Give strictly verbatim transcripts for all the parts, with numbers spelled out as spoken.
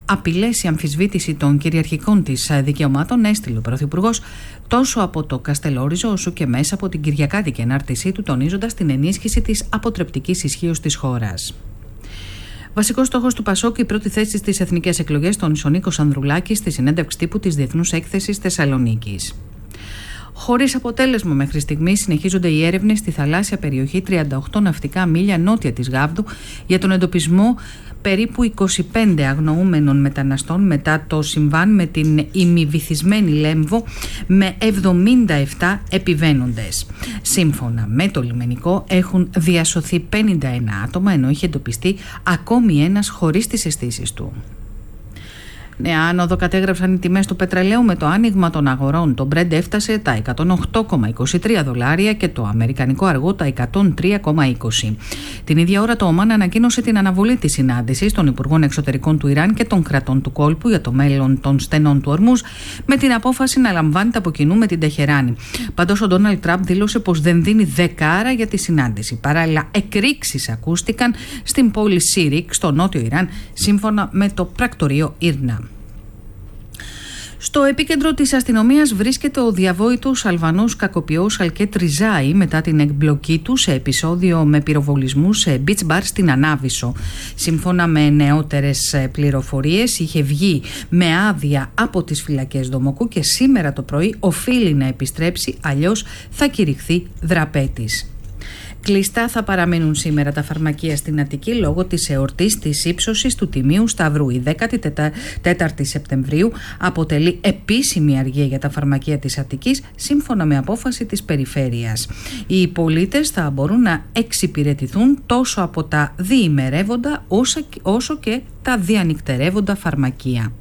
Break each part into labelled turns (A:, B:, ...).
A: απειλές, η αμφισβήτηση των κυριαρχικών της δικαιωμάτων έστειλε ο Πρωθυπουργός τόσο από το Καστελόριζο όσο και μέσα από την κυριακάτικη ενάρτησή του, τονίζοντας την ενίσχυση της αποτρεπτικής ισχύως της χώρας. Βασικός στόχος του Πασόκ, η πρώτη θέση στις εθνικές εκλογές, τόνισε ο Νίκος Ανδρουλάκης στη συνέντευξη τύπου της Διεθνούς Έκθεσης Θεσσαλονίκης. Χωρίς αποτέλεσμα μέχρι στιγμή, συνεχίζονται οι έρευνες στη θαλάσσια περιοχή τριάντα οκτώ ναυτικά μίλια νότια της Γάβδου για τον εντοπισμό περίπου είκοσι πέντε αγνοούμενων μεταναστών μετά το συμβάν με την ημιβυθισμένη Λέμβο με εβδομήντα επτά επιβαίνοντες. Σύμφωνα με το λιμενικό έχουν διασωθεί πενήντα ένα άτομα, ενώ είχε εντοπιστεί ακόμη ένας χωρίς τις αισθήσεις του. Νέα άνοδο κατέγραψαν οι τιμές του πετρελαίου με το άνοιγμα των αγορών. Το Brent έφτασε τα εκατόν οκτώ κόμμα είκοσι τρία δολάρια και το αμερικανικό αργό τα εκατόν τρία κόμμα είκοσι. Την ίδια ώρα το Ομάν ανακοίνωσε την αναβολή της συνάντησης των Υπουργών Εξωτερικών του Ιράν και των κρατών του κόλπου για το μέλλον των στενών του Ορμούζ, με την απόφαση να λαμβάνεται από κοινού με την Τεχεράνη. Παντός ο Ντόναλντ Τραμπ δήλωσε πως δεν δίνει δεκάρα για τη συνάντηση. Παράλληλα, εκρήξεις ακούστηκαν στην πόλη Σίρικ, στο νότιο Ιράν, σύμφωνα με το πρακτορείο Ίρνα. Στο επίκεντρο της αστυνομίας βρίσκεται ο διαβόητος Αλβανός κακοποιός Αλκέτ Ριζάη μετά την εκμπλοκή του σε επεισόδιο με πυροβολισμού σε beach bar στην Ανάβησσο. Σύμφωνα με νεότερες πληροφορίες, είχε βγει με άδεια από τις φυλακές Δομοκού και σήμερα το πρωί οφείλει να επιστρέψει, αλλιώς θα κηρυχθεί δραπέτης. Κλειστά θα παραμείνουν σήμερα τα φαρμακεία στην Αττική λόγω της εορτής της ύψωσης του Τιμίου Σταυρού. Η δέκατη τέταρτη Σεπτεμβρίου αποτελεί επίσημη αργία για τα φαρμακεία της Αττικής, σύμφωνα με απόφαση της Περιφέρειας. Οι πολίτες θα μπορούν να εξυπηρετηθούν τόσο από τα διημερεύοντα όσο και τα διανυκτερεύοντα φαρμακεία.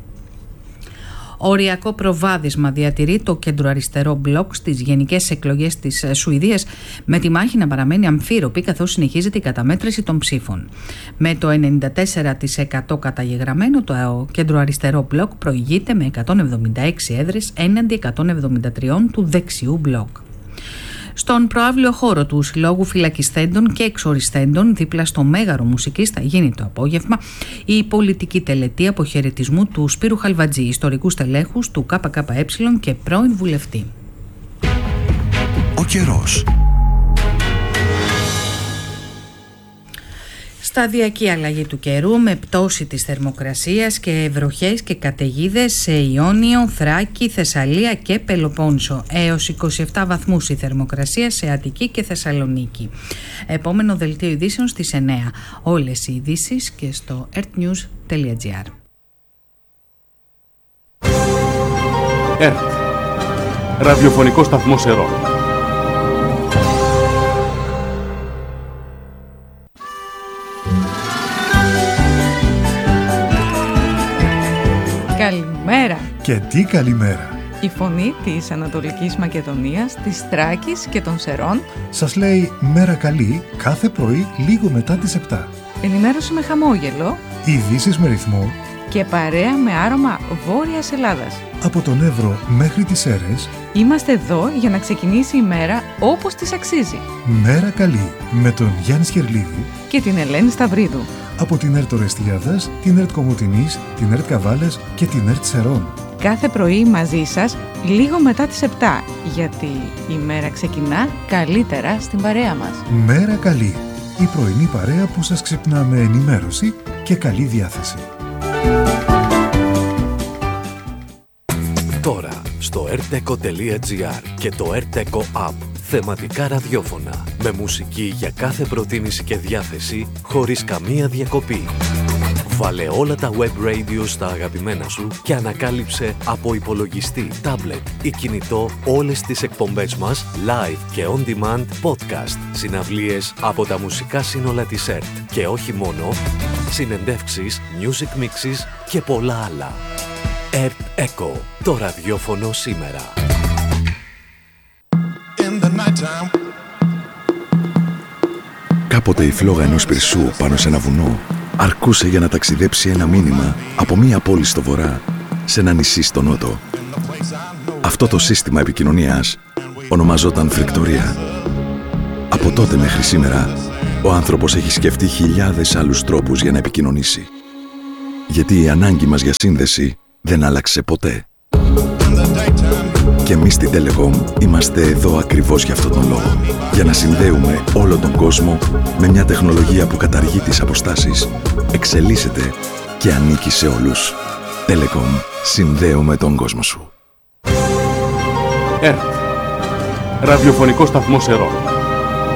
A: Οριακό προβάδισμα διατηρεί το κεντροαριστερό μπλοκ στις γενικές εκλογές της Σουηδίας, με τη μάχη να παραμένει αμφίροπη καθώς συνεχίζεται η καταμέτρηση των ψήφων. Με το ενενήντα τέσσερα τοις εκατό καταγεγραμμένο, το κεντροαριστερό μπλοκ προηγείται με εκατόν εβδομήντα έξι έδρες έναντι εκατόν εβδομήντα τρία του δεξιού μπλοκ. Στον προαύλιο χώρο του Συλλόγου Φυλακισθέντων και Εξοριστέντων, δίπλα στο Μέγαρο Μουσικής, θα γίνει το απόγευμα η πολιτική τελετή αποχαιρετισμού του Σπύρου Χαλβατζή, ιστορικού στελέχους του ΚΚΕ και πρώην βουλευτή.
B: Ο καιρός.
A: Σταδιακή αλλαγή του καιρού με πτώση της θερμοκρασίας και βροχές και καταιγίδες σε Ιόνιο, Θράκη, Θεσσαλία και Πελοπόννησο. Έως είκοσι επτά βαθμούς η θερμοκρασία σε Αττική και Θεσσαλονίκη. Επόμενο δελτίο ειδήσεων στις εννιά. Όλες οι ειδήσεις και στο earthnews τελεία gr.
C: ΕΡΤ. Ραδιοφωνικό σταθμός Ερών.
D: Καλημέρα.
E: Και τι καλημέρα.
D: Η φωνή της Ανατολικής Μακεδονίας, της Θράκης και των Σερών
E: σας λέει μέρα καλή κάθε πρωί λίγο μετά τις επτά.
D: Ενημέρωση με χαμόγελο,
E: ειδήσεις με ρυθμό
D: και παρέα με άρωμα Βόρειας Ελλάδας.
E: Από τον Εύρο μέχρι τις Σέρρες
D: είμαστε εδώ για να ξεκινήσει η μέρα όπως της αξίζει.
E: Μέρα καλή με τον Γιάννη Σχερλίδη
D: και την Ελένη Σταυρίδου.
E: Από την ΕΡΤ Ορεστιάδας, την ΕΡΤ Κομοτηνής, την ΕΡΤ Καβάλες και την ΕΡΤ Σερών.
D: Κάθε πρωί μαζί σας λίγο μετά τις επτά, γιατί η μέρα ξεκινά καλύτερα στην παρέα μας.
E: Μέρα καλή, η πρωινή παρέα που σας ξυπνά με ενημέρωση και καλή διάθεση.
B: Τώρα στο ερτεκο τελεία gr και το ερτεκο App. Θεματικά ραδιόφωνα με μουσική για κάθε προτίμηση και διάθεση χωρίς καμία διακοπή. Βάλε όλα τα web radio στα αγαπημένα σου και ανακάλυψε από υπολογιστή, τάμπλετ ή κινητό όλες τις εκπομπές μας live και on demand podcast, συναυλίες από τα μουσικά σύνολα της ΕΡΤ και όχι μόνο, συνεντεύξεις, music mixes και πολλά άλλα. ΕΡΤ Echo, το ραδιόφωνο σήμερα.
F: Κάποτε η φλόγα ενός πυρσού πάνω σε ένα βουνό αρκούσε για να ταξιδέψει ένα μήνυμα από μία πόλη στο βορρά σε ένα νησί στο νότο. Αυτό το σύστημα επικοινωνίας ονομαζόταν φρικτορία. Από τότε μέχρι σήμερα, ο άνθρωπος έχει σκεφτεί χιλιάδες άλλους τρόπους για να επικοινωνήσει. Γιατί η ανάγκη μας για σύνδεση δεν άλλαξε ποτέ. Και εμείς στην Telecom είμαστε εδώ ακριβώς για αυτόν τον λόγο. Για να συνδέουμε όλο τον κόσμο με μια τεχνολογία που καταργεί τις αποστάσεις, εξελίσσεται και ανήκει σε όλους. Telecom. Συνδέουμε τον κόσμο σου.
C: ΕΡΤ. Ραδιοφωνικό σταθμός Ερών.